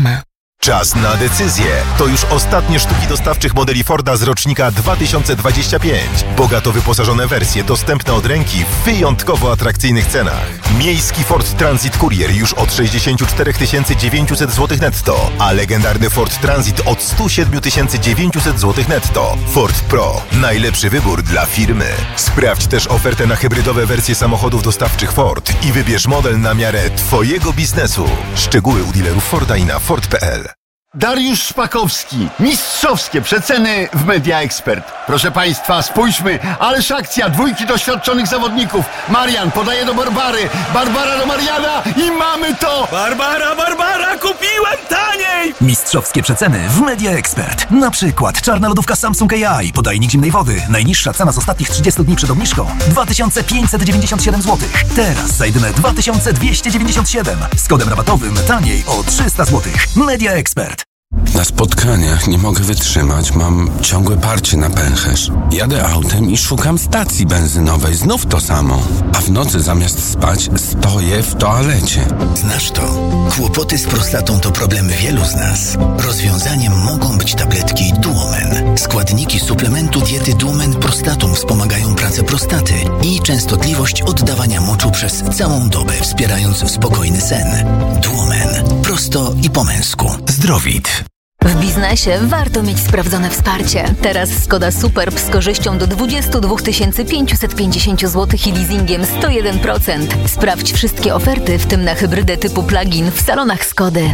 Reklama. Czas na decyzję. To już ostatnie sztuki dostawczych modeli Forda z rocznika 2025. Bogato wyposażone wersje dostępne od ręki w wyjątkowo atrakcyjnych cenach. Miejski Ford Transit Courier już od 64 900 zł netto, a legendarny Ford Transit od 107 900 zł netto. Ford Pro. Najlepszy wybór dla firmy. Sprawdź też ofertę na hybrydowe wersje samochodów dostawczych Ford i wybierz model na miarę Twojego biznesu. Szczegóły u dealerów Forda i na Ford.pl. Dariusz Szpakowski. Mistrzowskie przeceny w Media Expert. Proszę Państwa, spójrzmy, ależ akcja, dwójki doświadczonych zawodników. Marian podaje do Barbary, Barbara do Mariana i mamy to! Barbara, kupiłem taniej! Mistrzowskie przeceny w Media Expert. Na przykład czarna lodówka Samsung AI, podajnik zimnej wody. Najniższa cena z ostatnich 30 dni przed obniżką 2597 zł. Teraz za jedyne 2297. Z kodem rabatowym taniej o 300 zł. Media Expert. Na spotkaniach nie mogę wytrzymać, mam ciągłe parcie na pęcherz. Jadę autem i szukam stacji benzynowej, znów to samo. A w nocy zamiast spać stoję w toalecie. Znasz to? Kłopoty z prostatą to problem wielu z nas. Rozwiązaniem mogą być tabletki Duomen. Składniki suplementu diety Duomen Prostatum wspomagają pracę prostaty i częstotliwość oddawania moczu przez całą dobę, wspierając spokojny sen. Duomen. Prosto i po męsku. Zdrowit. W biznesie warto mieć sprawdzone wsparcie. Teraz Skoda Superb z korzyścią do 22 550 zł i leasingiem 101%. Sprawdź wszystkie oferty, w tym na hybrydę typu plug-in w salonach Skody.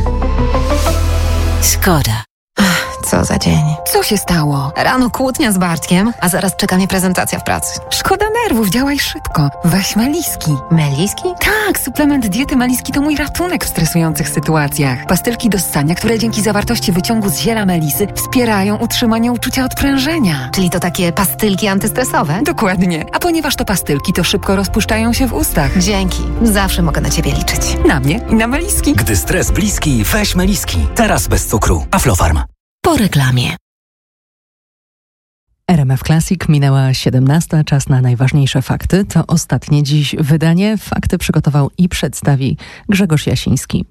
Skoda. Co za dzień. Co się stało? Rano kłótnia z Bartkiem, a zaraz czeka mnie prezentacja w pracy. Szkoda nerwów, działaj szybko. Weź Meliski. Meliski? Tak, suplement diety Meliski to mój ratunek w stresujących sytuacjach. Pastylki do ssania, które dzięki zawartości wyciągu z ziela melisy wspierają utrzymanie uczucia odprężenia. Czyli to takie pastylki antystresowe? Dokładnie. A ponieważ to pastylki, to szybko rozpuszczają się w ustach. Dzięki. Zawsze mogę na Ciebie liczyć. Na mnie i na Meliski. Gdy stres bliski, weź Meliski. Teraz bez cukru. Aflofarm. Po reklamie. RMF Classic minęła 17. Czas na najważniejsze fakty. To ostatnie dziś wydanie. Fakty przygotował i przedstawi Grzegorz Jasiński.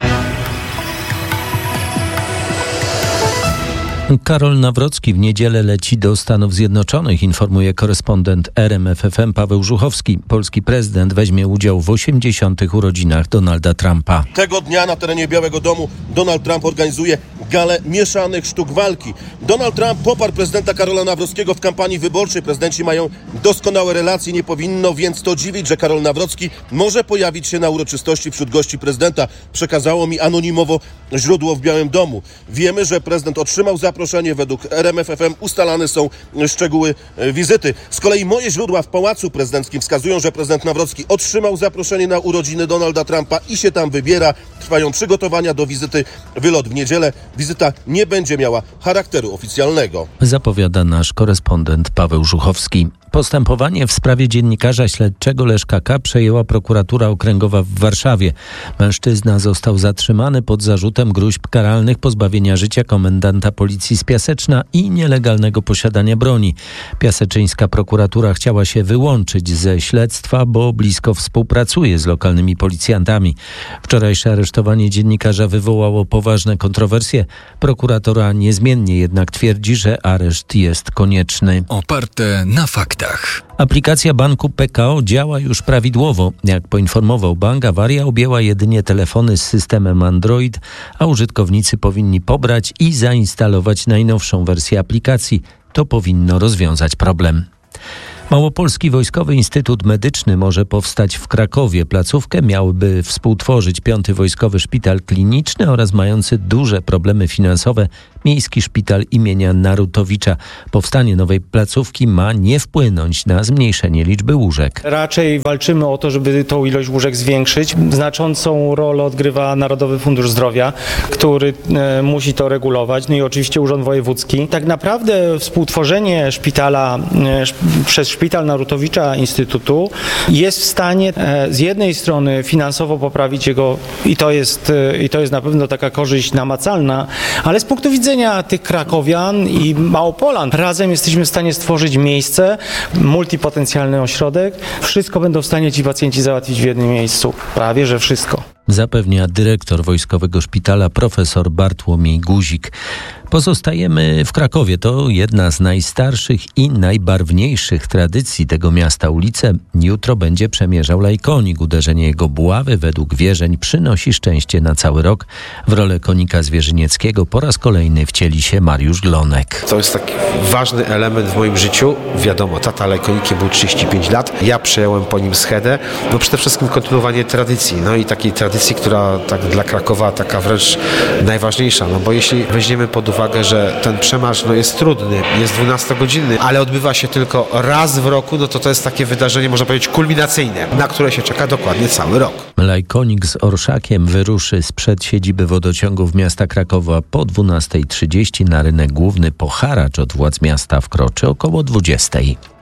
Karol Nawrocki w niedzielę leci do Stanów Zjednoczonych, informuje korespondent RMF FM Paweł Żuchowski. Polski prezydent weźmie udział w 80. urodzinach Donalda Trumpa. Tego dnia na terenie Białego Domu Donald Trump organizuje galę mieszanych sztuk walki. Donald Trump poparł prezydenta Karola Nawrockiego w kampanii wyborczej. Prezydenci mają doskonałe relacje. Nie powinno więc to dziwić, że Karol Nawrocki może pojawić się na uroczystości wśród gości prezydenta. Przekazało mi anonimowo źródło w Białym Domu. Wiemy, że prezydent otrzymał zaproszenie. Według RMF FM ustalane są szczegóły wizyty. Z kolei moje źródła w Pałacu Prezydenckim wskazują, że prezydent Nawrocki otrzymał zaproszenie na urodziny Donalda Trumpa i się tam wybiera. Trwają przygotowania do wizyty. Wylot w niedzielę. Wizyta nie będzie miała charakteru oficjalnego. Zapowiada nasz korespondent Paweł Żuchowski. Postępowanie w sprawie dziennikarza śledczego Leszka K. przejęła prokuratura okręgowa w Warszawie. Mężczyzna został zatrzymany pod zarzutem gróźb karalnych, pozbawienia życia komendanta policji z Piaseczna i nielegalnego posiadania broni. Piaseczyńska prokuratura chciała się wyłączyć ze śledztwa, bo blisko współpracuje z lokalnymi policjantami. Wczorajsze aresztowanie dziennikarza wywołało poważne kontrowersje. Prokuratura niezmiennie jednak twierdzi, że areszt jest konieczny. Oparte na faktach. Aplikacja banku PKO działa już prawidłowo. Jak poinformował bank, awaria objęła jedynie telefony z systemem Android, a użytkownicy powinni pobrać i zainstalować najnowszą wersję aplikacji. To powinno rozwiązać problem. Małopolski Wojskowy Instytut Medyczny może powstać w Krakowie. Placówkę miałby współtworzyć 5. Wojskowy Szpital Kliniczny oraz mający duże problemy finansowe Miejski Szpital imienia Narutowicza. Powstanie nowej placówki ma nie wpłynąć na zmniejszenie liczby łóżek. Raczej walczymy o to, żeby tą ilość łóżek zwiększyć. Znaczącą rolę odgrywa Narodowy Fundusz Zdrowia, który musi to regulować. No i oczywiście Urząd Wojewódzki. Tak naprawdę współtworzenie szpitala przez Szpital Narutowicza Instytutu jest w stanie z jednej strony finansowo poprawić jego i to jest na pewno taka korzyść namacalna, ale z punktu widzenia tych krakowian i Małopolan razem jesteśmy w stanie stworzyć miejsce, multipotencjalny ośrodek. Wszystko będą w stanie ci pacjenci załatwić w jednym miejscu. Prawie, że wszystko. zapewnia dyrektor Wojskowego Szpitala profesor Bartłomiej Guzik. Pozostajemy w Krakowie. To jedna z najstarszych i najbarwniejszych tradycji tego miasta. Ulicę jutro będzie przemierzał lajkonik. Uderzenie jego buławy według wierzeń przynosi szczęście na cały rok. W rolę konika zwierzynieckiego po raz kolejny wcieli się Mariusz Glonek. To jest taki ważny element w moim życiu. Wiadomo, tata lajkonikiem był 35 lat. Ja przejąłem po nim schedę. Przede wszystkim kontynuowanie tradycji. I takiej tradycji, która tak dla Krakowa taka wręcz najważniejsza. Bo jeśli weźmiemy pod uwagę, że ten przemarsz jest trudny, jest 12-godzinny, ale odbywa się tylko raz w roku, to jest takie wydarzenie, można powiedzieć, kulminacyjne, na które się czeka dokładnie cały rok. Lajkonik z orszakiem wyruszy sprzed siedziby wodociągów miasta Krakowa po 12:30 na rynek główny. Po haracz od władz miasta wkroczy około 20:00.